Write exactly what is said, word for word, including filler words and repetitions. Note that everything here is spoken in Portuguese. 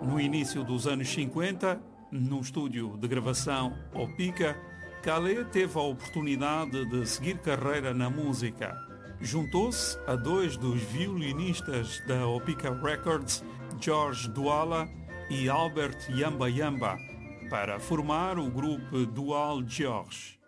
No início dos anos cinquenta, num estúdio de gravação Opica, Calais teve a oportunidade de seguir carreira na música. Juntou-se a dois dos violinistas da Opica Records, George Douala e Albert Yamba Yamba, para formar o grupo Doual George.